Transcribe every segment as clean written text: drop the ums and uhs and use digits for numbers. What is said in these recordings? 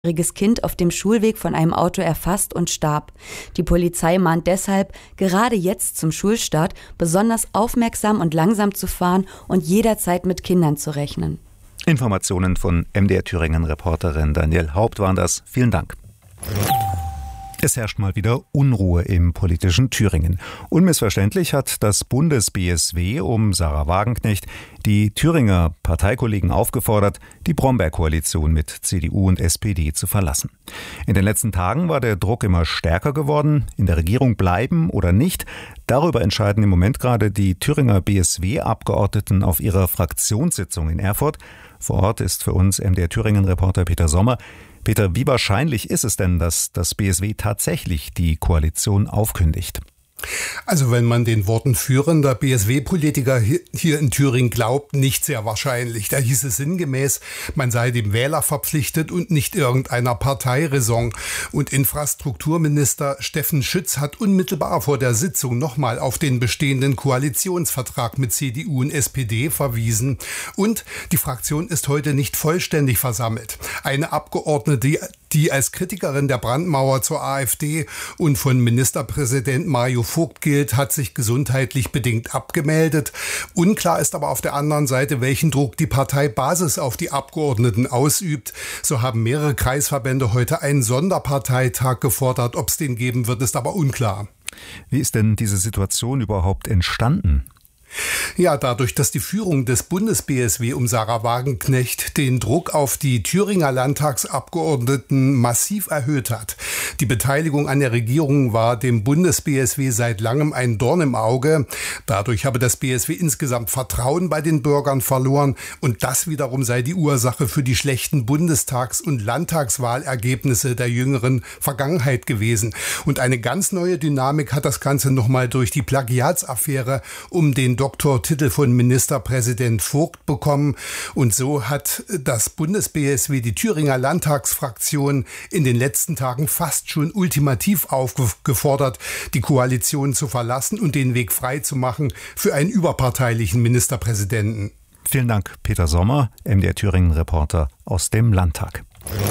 jähriges Kind auf dem Schulweg von einem Auto erfasst und starb. Die Polizei mahnt deshalb, gerade jetzt zum Schulstart besonders aufmerksam und langsam zu fahren und jederzeit mit Kindern zu rechnen. Informationen von MDR Thüringen-Reporterin Danielle Haupt waren das. Vielen Dank. Es herrscht mal wieder Unruhe im politischen Thüringen. Unmissverständlich hat das Bundes-BSW um Sarah Wagenknecht die Thüringer Parteikollegen aufgefordert, die Bromberg-Koalition mit CDU und SPD zu verlassen. In den letzten Tagen war der Druck immer stärker geworden, in der Regierung bleiben oder nicht. Darüber entscheiden im Moment gerade die Thüringer BSW-Abgeordneten auf ihrer Fraktionssitzung in Erfurt. Vor Ort ist für uns MDR Thüringen-Reporter Peter Sommer. Peter, wie wahrscheinlich ist es denn, dass das BSW tatsächlich die Koalition aufkündigt? Also wenn man den Worten führender BSW-Politiker hier in Thüringen glaubt, nicht sehr wahrscheinlich. Da hieß es sinngemäß, man sei dem Wähler verpflichtet und nicht irgendeiner Parteiräson. Und Infrastrukturminister Steffen Schütz hat unmittelbar vor der Sitzung nochmal auf den bestehenden Koalitionsvertrag mit CDU und SPD verwiesen. Und die Fraktion ist heute nicht vollständig versammelt. Eine Abgeordnete, die als Kritikerin der Brandmauer zur AfD und von Ministerpräsident Mario Vogt gilt, hat sich gesundheitlich bedingt abgemeldet. Unklar ist aber auf der anderen Seite, welchen Druck die Parteibasis auf die Abgeordneten ausübt. So haben mehrere Kreisverbände heute einen Sonderparteitag gefordert. Ob es den geben wird, ist aber unklar. Wie ist denn diese Situation überhaupt entstanden? Ja, dadurch, dass die Führung des Bundes-BSW um Sarah Wagenknecht den Druck auf die Thüringer Landtagsabgeordneten massiv erhöht hat. Die Beteiligung an der Regierung war dem Bundes-BSW seit langem ein Dorn im Auge. Dadurch habe das BSW insgesamt Vertrauen bei den Bürgern verloren und das wiederum sei die Ursache für die schlechten Bundestags- und Landtagswahlergebnisse der jüngeren Vergangenheit gewesen. Und eine ganz neue Dynamik hat das Ganze nochmal durch die Plagiatsaffäre um den Doktortitel von Ministerpräsident Vogt bekommen. Und so hat das Bundes-BSW die Thüringer Landtagsfraktion in den letzten Tagen fast schon ultimativ aufgefordert, die Koalition zu verlassen und den Weg frei zu machen für einen überparteilichen Ministerpräsidenten. Vielen Dank, Peter Sommer, MDR Thüringen-Reporter aus dem Landtag.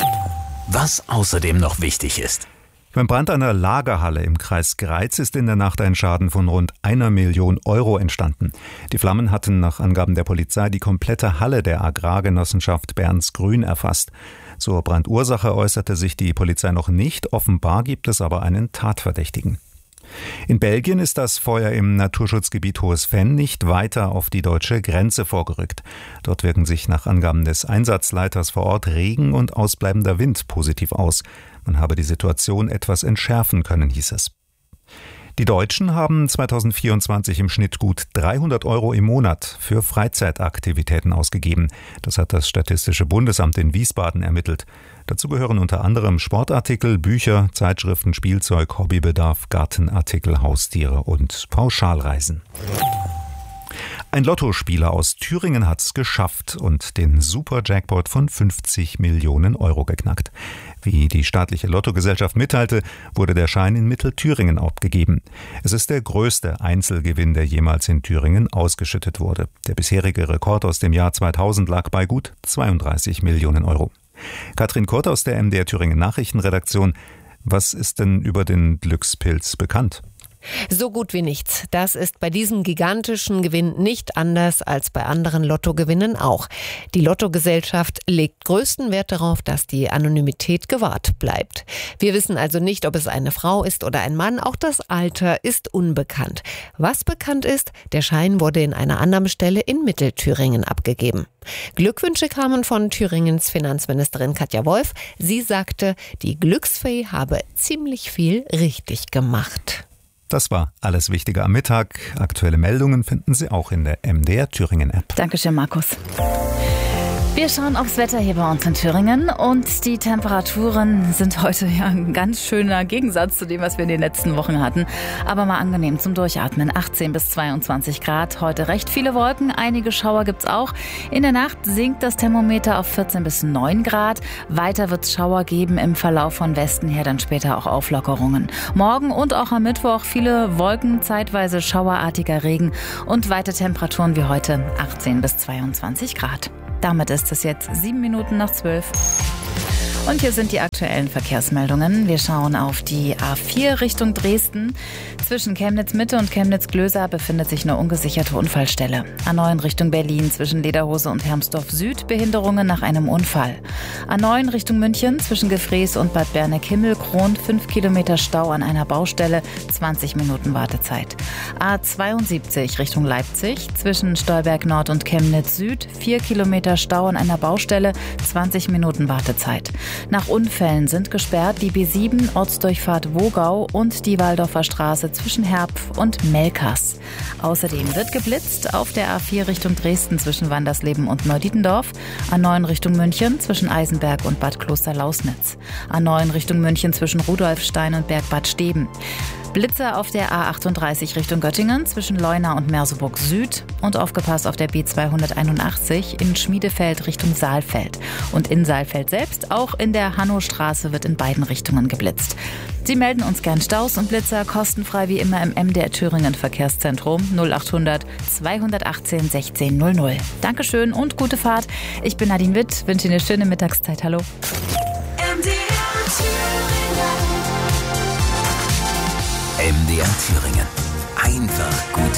Was außerdem noch wichtig ist. Beim Brand einer Lagerhalle im Kreis Greiz ist in der Nacht ein Schaden von rund 1 Million Euro entstanden. Die Flammen hatten nach Angaben der Polizei die komplette Halle der Agrargenossenschaft Bernsgrün erfasst. Zur Brandursache äußerte sich die Polizei noch nicht, offenbar gibt es aber einen Tatverdächtigen. In Belgien ist das Feuer im Naturschutzgebiet Hohes Venn nicht weiter auf die deutsche Grenze vorgerückt. Dort wirken sich nach Angaben des Einsatzleiters vor Ort Regen und ausbleibender Wind positiv aus. Man habe die Situation etwas entschärfen können, hieß es. Die Deutschen haben 2024 im Schnitt gut 300 Euro im Monat für Freizeitaktivitäten ausgegeben. Das hat das Statistische Bundesamt in Wiesbaden ermittelt. Dazu gehören unter anderem Sportartikel, Bücher, Zeitschriften, Spielzeug, Hobbybedarf, Gartenartikel, Haustiere und Pauschalreisen. Ein Lottospieler aus Thüringen hat es geschafft und den Super-Jackpot von 50 Millionen Euro geknackt. Wie die staatliche Lottogesellschaft mitteilte, wurde der Schein in Mittelthüringen abgegeben. Es ist der größte Einzelgewinn, der jemals in Thüringen ausgeschüttet wurde. Der bisherige Rekord aus dem Jahr 2000 lag bei gut 32 Millionen Euro. Katrin Kurt aus der MDR Thüringen Nachrichtenredaktion. Was ist denn über den Glückspilz bekannt? So gut wie nichts. Das ist bei diesem gigantischen Gewinn nicht anders als bei anderen Lottogewinnen auch. Die Lottogesellschaft legt größten Wert darauf, dass die Anonymität gewahrt bleibt. Wir wissen also nicht, ob es eine Frau ist oder ein Mann. Auch das Alter ist unbekannt. Was bekannt ist, der Schein wurde in einer Annahmestelle in Mittelthüringen abgegeben. Glückwünsche kamen von Thüringens Finanzministerin Katja Wolf. Sie sagte, die Glücksfee habe ziemlich viel richtig gemacht. Das war alles Wichtige am Mittag. Aktuelle Meldungen finden Sie auch in der MDR Thüringen App. Dankeschön, Markus. Wir schauen aufs Wetter hier bei uns in Thüringen und die Temperaturen sind heute ja ein ganz schöner Gegensatz zu dem, was wir in den letzten Wochen hatten. Aber mal angenehm zum Durchatmen. 18 bis 22 Grad. Heute recht viele Wolken, einige Schauer gibt's auch. In der Nacht sinkt das Thermometer auf 14 bis 9 Grad. Weiter wird's Schauer geben im Verlauf von Westen her, dann später auch Auflockerungen. Morgen und auch am Mittwoch viele Wolken, zeitweise schauerartiger Regen und weite Temperaturen wie heute 18 bis 22 Grad. Damit ist es jetzt 7 Minuten nach 12. Und hier sind die aktuellen Verkehrsmeldungen. Wir schauen auf die A4 Richtung Dresden. Zwischen Chemnitz-Mitte und Chemnitz-Glösa befindet sich eine ungesicherte Unfallstelle. A9 Richtung Berlin zwischen Lederhose und Hermsdorf Süd Behinderungen nach einem Unfall. A9 Richtung München zwischen Gefrees und Bad Berneck-Himmelkron 5 Kilometer Stau an einer Baustelle, 20 Minuten Wartezeit. A72 Richtung Leipzig zwischen Stolberg Nord und Chemnitz Süd 4 Kilometer Stau an einer Baustelle, 20 Minuten Wartezeit. Nach Unfällen sind gesperrt die B7 Ortsdurchfahrt Wogau und die Waldorfer Straße zwischen Herpf und Melkers. Außerdem wird geblitzt auf der A4 Richtung Dresden zwischen Wandersleben und Neudietendorf, A9 Richtung München zwischen Eisenberg und Bad Kloster-Lausnitz, A9 Richtung München zwischen Rudolfstein und Bergbad Steben. Blitze auf der A38 Richtung Göttingen zwischen Leuna und Merseburg Süd und aufgepasst auf der B281 in Schmiedefeld Richtung Saalfeld. Und in Saalfeld selbst, auch in der Hannostraße, wird in beiden Richtungen geblitzt. Sie melden uns gern Staus und Blitzer kostenfrei wie immer im MDR Thüringen Verkehrszentrum 0800 218 1600. Dankeschön und gute Fahrt. Ich bin Nadine Witt, wünsche Ihnen eine schöne Mittagszeit. Hallo. MDR Thüringen. Einfach gute